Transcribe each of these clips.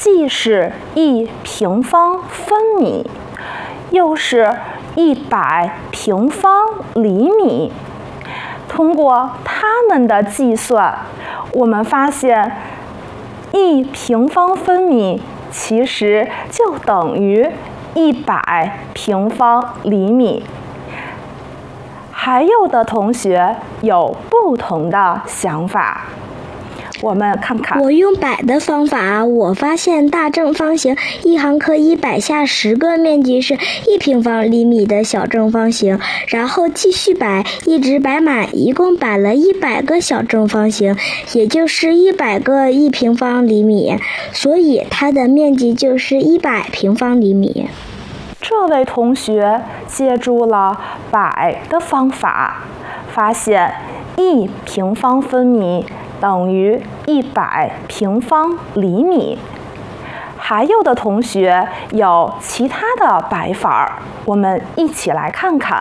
既是1平方分米，又是100平方厘米。通过它们的计算，我们发现1平方分米其实就等于100平方厘米。还有的同学有不同的想法，我们看看。 我用摆的方法，我发现大正方形一行可以摆下10个面积是1平方厘米的小正方形，然后继续摆，一直摆满，一共摆了100个小正方形，也就是100个1平方厘米，所以它的面积就是100平方厘米。 这位同学借助了摆的方法，发现1平方分米等于100平方厘米。还有的同学有其他的摆法，我们一起来看看。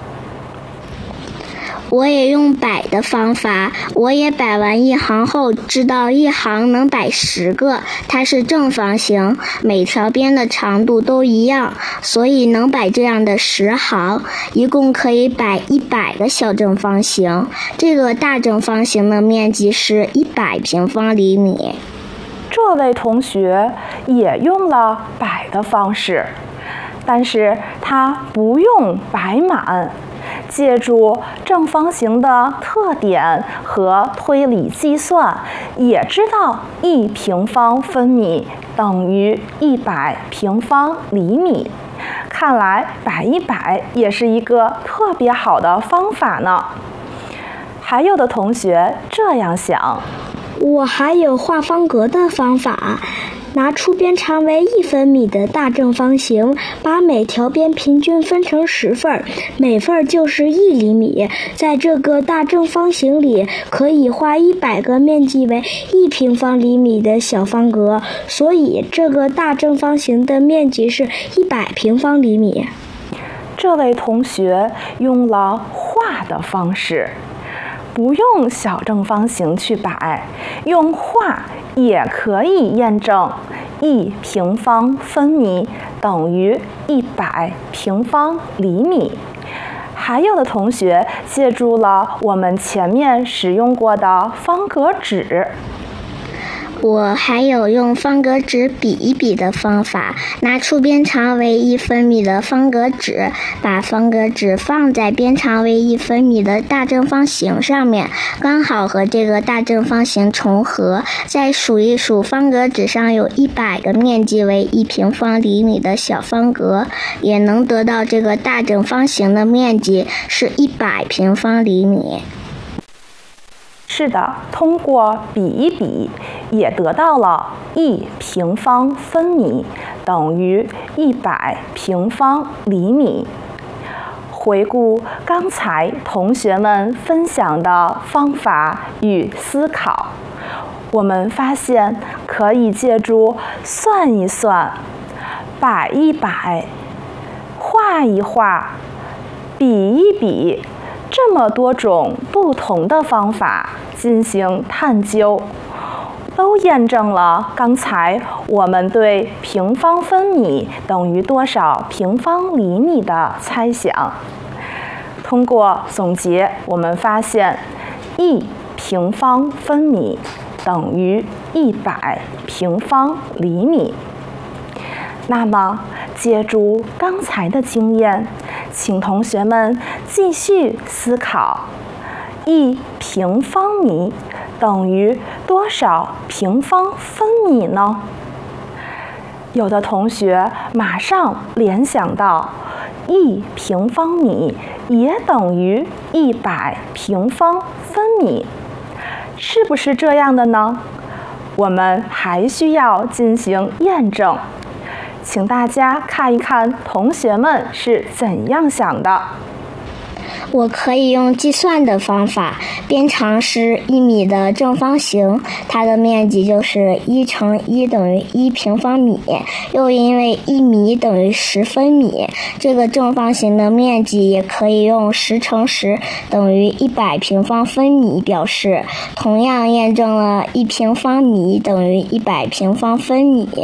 我也用摆的方法，我也摆完一行后，知道一行能摆10个，它是正方形，每条边的长度都一样，所以能摆这样的10行，一共可以摆100个小正方形。这个大正方形的面积是100平方厘米。 这位同学也用了摆的方式，但是他不用摆满。借助正方形的特点和推理计算，也知道1平方分米等于100平方厘米。看来摆一摆也是一个特别好的方法呢。还有的同学这样想： 我还有画方格的方法。拿出边长为1分米的大正方形，把每条边平均分成10份，每份就是1厘米。在这个大正方形里，可以画100个面积为1平方厘米的小方格，所以这个大正方形的面积是100平方厘米。 这位同学用了画的方式，不用小正方形去摆，用画也可以验证1平方分米等于100平方厘米。还有的同学借助了我们前面使用过的方格纸。 我还有用方格纸比一比的方法，拿出边长为1分米的方格纸，把方格纸放在边长为1分米的大正方形上面，刚好和这个大正方形重合，再数一数方格纸上有100个面积为1平方厘米的小方格，也能得到这个大正方形的面积是100平方厘米。 是的，通过比一比，也得到了1平方分米等于100平方厘米。回顾刚才同学们分享的方法与思考，我们发现可以借助算一算、摆一摆、画一画、比一比这么多种不同的方法进行探究，都验证了刚才我们对平方分米等于多少平方厘米的猜想。通过总结，我们发现1平方分米等于100平方厘米。那么借助刚才的经验，请同学们继续思考1平方米等于多少平方分米呢？有的同学马上联想到1平方米也等于100平方分米，是不是这样的呢？我们还需要进行验证，请大家看一看同学们是怎样想的。 我可以用计算的方法，边长是1米的正方形，它的面积就是1乘1等于1平方米，又因为1米等于10分米，这个正方形的面积也可以用10乘10等于100平方分米表示，同样验证了1平方米等于100平方分米。